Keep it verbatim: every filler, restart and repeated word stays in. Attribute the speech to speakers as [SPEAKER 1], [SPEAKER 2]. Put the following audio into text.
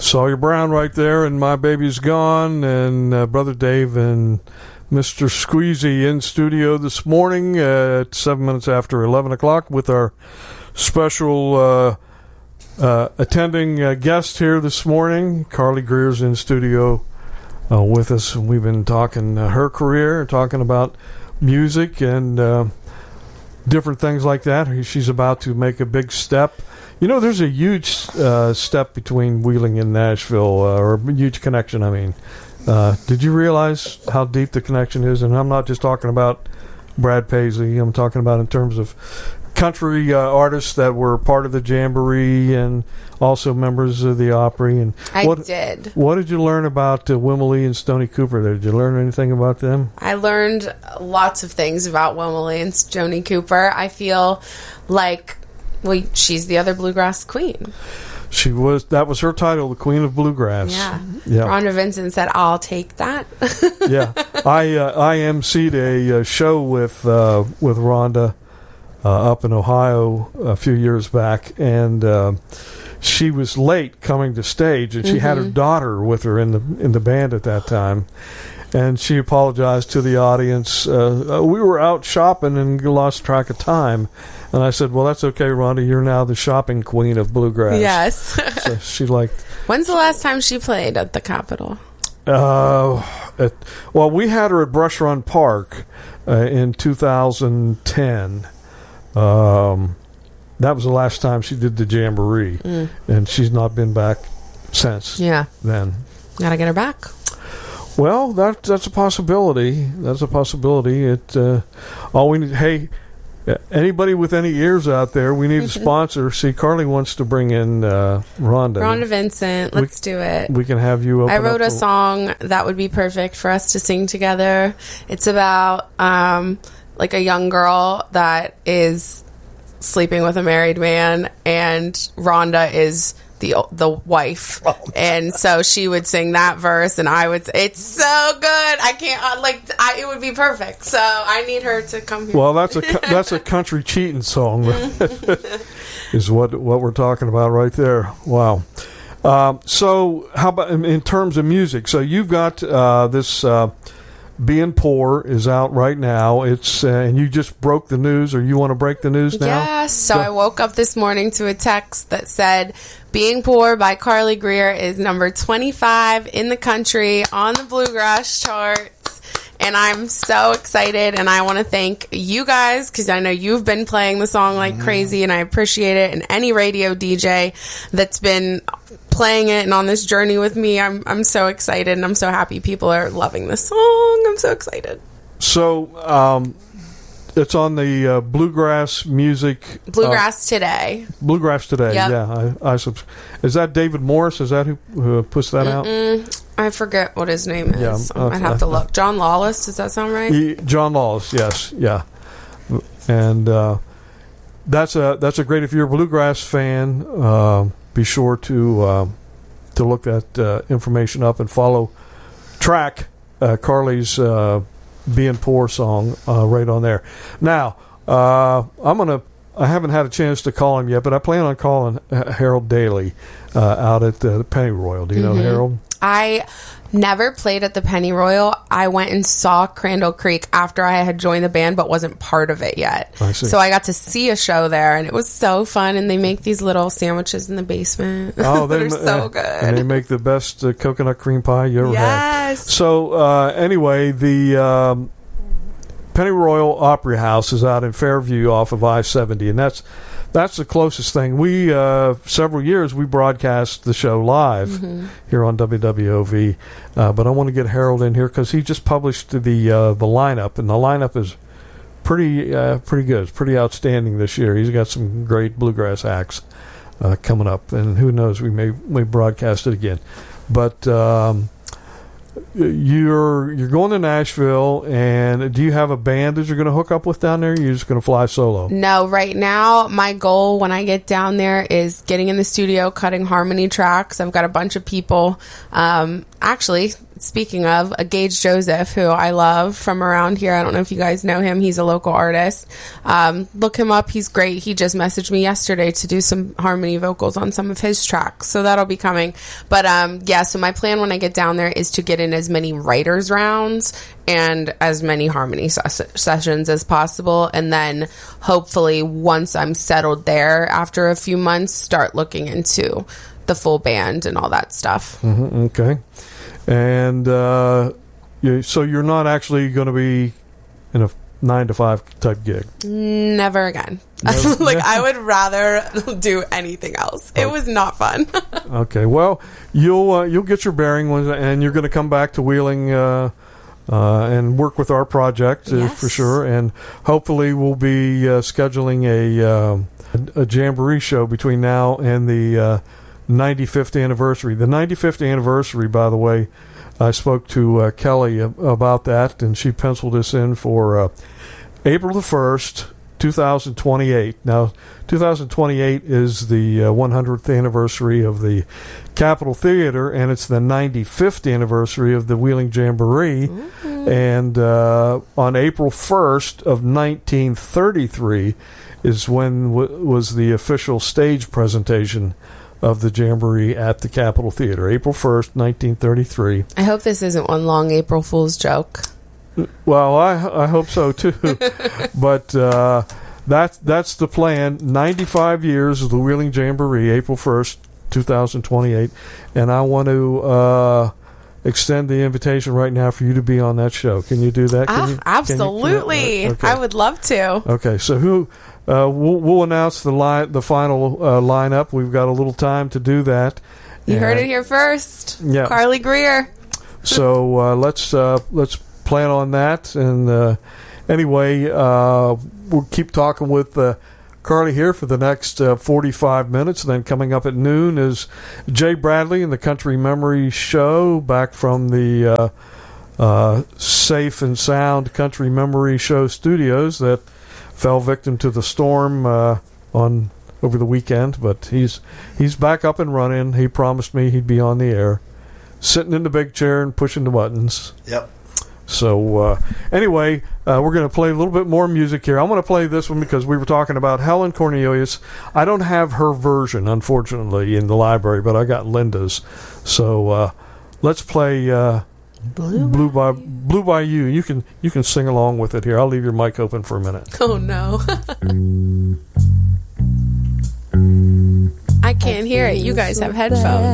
[SPEAKER 1] Sawyer Brown right there, and My Baby's Gone, and uh, Brother Dave and Mister Squeezy in studio this morning at seven minutes after eleven o'clock with our special uh, uh, attending uh, guest here this morning. Carly Greer's in studio uh, with us, and we've been talking uh, her career, talking about music and uh, different things like that. She's about to make a big step. You know, there's a huge uh, step between Wheeling and Nashville, uh, or a huge connection, I mean. Uh, did you realize how deep the connection is? And I'm not just talking about Brad Paisley. I'm talking about in terms of country uh, artists that were part of the Jamboree and also members of the Opry. And
[SPEAKER 2] I
[SPEAKER 1] what,
[SPEAKER 2] did. What
[SPEAKER 1] did you learn about uh, Wimley and Stony Cooper there? Did you learn anything about them?
[SPEAKER 2] I learned lots of things about Wimley and Stony Cooper. I feel like... Well, she's the other bluegrass queen.
[SPEAKER 1] She was. That was her title, the Queen of Bluegrass.
[SPEAKER 2] Yeah.
[SPEAKER 1] yeah.
[SPEAKER 2] Rhonda Vincent said, "I'll take that."
[SPEAKER 1] yeah. I uh, I emceed a, a show with uh, with Rhonda uh, up in Ohio a few years back, and uh, she was late coming to stage, and she mm-hmm. had her daughter with her in the in the band at that time. And she apologized to the audience. Uh, we were out shopping and lost track of time. And I said, well, that's okay, Rhonda. You're now the shopping queen of bluegrass.
[SPEAKER 2] Yes.
[SPEAKER 1] So she liked...
[SPEAKER 2] When's the last time she played at the Capitol?
[SPEAKER 1] Uh, at, well, we had her at Brush Run Park uh, in two thousand ten. Um, that was the last time she did the Jamboree. Mm. And she's not been back since
[SPEAKER 2] yeah.
[SPEAKER 1] then.
[SPEAKER 2] Gotta get her back.
[SPEAKER 1] Well, that that's a possibility. That's a possibility. It uh, all we need. Hey, anybody with any ears out there, we need a sponsor. See, Carly wants to bring in uh, Rhonda.
[SPEAKER 2] Rhonda Vincent. Let's we, do it.
[SPEAKER 1] We can have you. Open
[SPEAKER 2] I wrote
[SPEAKER 1] up
[SPEAKER 2] a song that would be perfect for us to sing together. It's about um, like a young girl that is sleeping with a married man, and Rhonda is the the wife. Oh, and so she would sing that verse, and I would. It's so good. I can't like. I, it would be perfect. So I need her to come here.
[SPEAKER 1] Well, that's a that's a country cheating song, is what what we're talking about right there. Wow. Um, so how about in, in terms of music? So you've got uh, this. Uh, Being Poor is out right now. It's uh, and you just broke the news, or you want to break the news now?
[SPEAKER 2] Yes. So Go. I woke up this morning to a text that said, "Being Poor" by Carly Greer is number twenty-five in the country on the bluegrass charts. And I'm so excited, and I want to thank you guys, because I know you've been playing the song like mm. crazy, and I appreciate it. And any radio D J that's been playing it and on this journey with me, I'm I'm so excited, and I'm so happy people are loving this song. I'm so excited.
[SPEAKER 1] So, um, it's on the uh, Bluegrass Music...
[SPEAKER 2] Bluegrass
[SPEAKER 1] uh,
[SPEAKER 2] Today.
[SPEAKER 1] Bluegrass Today,
[SPEAKER 2] yep.
[SPEAKER 1] yeah. I, I subs- Is that David Morris? Is that who, who puts that
[SPEAKER 2] Mm-mm. out? I forget what his name is. Yeah, uh, I'd have to look. John Lawless, does that sound right?
[SPEAKER 1] He, John Lawless, yes, yeah. And uh, that's a that's a great. If you're a bluegrass fan, uh, be sure to uh, to look that uh, information up and follow track uh, Carly's uh, "Being Poor" song uh, right on there. Now, uh, I'm gonna. I haven't had a chance to call him yet, but I plan on calling Harold Daly uh, out at the Pennyroyal. Do you
[SPEAKER 2] mm-hmm.
[SPEAKER 1] know Harold?
[SPEAKER 2] I never played at the Pennyroyal. I went and saw Crandall Creek after I had joined the band, but wasn't part of it yet.
[SPEAKER 1] I see.
[SPEAKER 2] So I got to see a show there, and it was so fun. And they make these little sandwiches in the basement.
[SPEAKER 1] Oh,
[SPEAKER 2] they're so
[SPEAKER 1] uh,
[SPEAKER 2] good.
[SPEAKER 1] And they make the best uh, coconut cream pie you ever
[SPEAKER 2] yes.
[SPEAKER 1] had. So uh, anyway, the um, Pennyroyal Opry House is out in Fairview off of I seventy, and that's that's the closest thing. We uh, several years we broadcast the show live mm-hmm. here on W W O V, uh, but I want to get Harold in here because he just published the uh, the lineup, and the lineup is pretty uh, pretty good. It's pretty outstanding this year. He's got some great bluegrass acts uh, coming up, and who knows, we may may broadcast it again. But um, you're you're going to Nashville, and do you have a band that you're going to hook up with down there? Or you're just going to fly solo?
[SPEAKER 2] No, right now my goal when I get down there is getting in the studio, cutting harmony tracks. I've got a bunch of people um, actually, speaking of, a Gage Joseph, who I love from around here. I don't know if you guys know him. He's a local artist. Um, look him up. He's great. He just messaged me yesterday to do some harmony vocals on some of his tracks. So that'll be coming. But um, yeah, so my plan when I get down there is to get in as many writers rounds and as many harmony ses- sessions as possible. And then hopefully once I'm settled there after a few months, start looking into the full band and all that stuff.
[SPEAKER 1] Mm-hmm, okay. And uh, you, so you're not actually going to be in a nine to five type gig?
[SPEAKER 2] Never again.
[SPEAKER 1] Never?
[SPEAKER 2] Like, I would rather do anything else. It was not fun.
[SPEAKER 1] Okay. Well, you'll uh, you'll get your bearing, and you're going to come back to Wheeling uh, uh, and work with our project uh,
[SPEAKER 2] Yes.
[SPEAKER 1] for sure. And hopefully, we'll be uh, scheduling a uh, a jamboree show between now and the Uh, ninety-fifth anniversary. The ninety-fifth anniversary, by the way, I spoke to uh, Kelly about that, and she penciled us in for uh, April the first, twenty twenty-eight. Now, twenty twenty-eight is the uh, one hundredth anniversary of the Capitol Theater, and it's the ninety-fifth anniversary of the Wheeling Jamboree. Mm-hmm. And uh, on April first of nineteen thirty-three is when w- was the official stage presentation of the Jamboree at the Capitol Theater, April first, nineteen thirty-three.
[SPEAKER 2] I hope this isn't one long April Fool's joke.
[SPEAKER 1] Well, I I hope so too. But uh, that's that's the plan. ninety-five years of the Wheeling Jamboree, April first, twenty twenty-eight, and I want to uh, extend the invitation right now for you to be on that show. Can you do that? Can
[SPEAKER 2] Ah,
[SPEAKER 1] you,
[SPEAKER 2] absolutely.
[SPEAKER 1] Can you, okay.
[SPEAKER 2] I would love to.
[SPEAKER 1] Okay, so who? Uh, we'll, we'll announce the line, the final uh, lineup. We've got a little time to do that.
[SPEAKER 2] You
[SPEAKER 1] And-
[SPEAKER 2] heard it here first.
[SPEAKER 1] Yeah.
[SPEAKER 2] Carly Greer.
[SPEAKER 1] So uh, let's uh, let's plan on that. And uh, anyway, uh, we'll keep talking with uh, Carly here for the next uh, forty-five minutes. And then coming up at noon is Jay Bradley and the Country Memory Show, back from the uh, uh, Safe and Sound Country Memory Show studios that fell victim to the storm uh, on over the weekend. But he's he's back up and running. He promised me he'd be on the air, sitting in the big chair and pushing the buttons.
[SPEAKER 3] Yep.
[SPEAKER 1] So uh, anyway, uh, we're going to play a little bit more music here. I want to play this one because we were talking about Helen Cornelius. I don't have her version, unfortunately, in the library, but I got Linda's. So uh, let's play uh,
[SPEAKER 2] Blue,
[SPEAKER 1] Blue by Blue by You. You can you can sing along with it here. I'll leave your mic open for a minute.
[SPEAKER 2] Oh, no. I can't hear it. You guys have headphones.